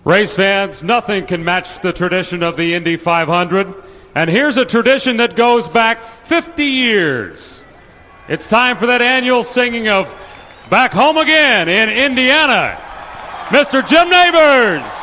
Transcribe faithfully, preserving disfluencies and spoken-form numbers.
Race fans, nothing can match the tradition of the Indy five hundred. And here's a tradition that goes back fifty years. It's time for that annual singing of Back Home Again in Indiana. Mister Jim Nabors.